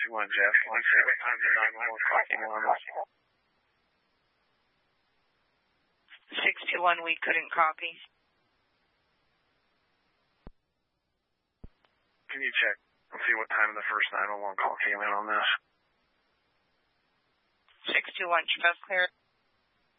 621 Jeff. Can you say what time the 911 call came in on this? 621, we couldn't copy. Can you check and see what time the first 911 call came in on this? 621, Chief, clear.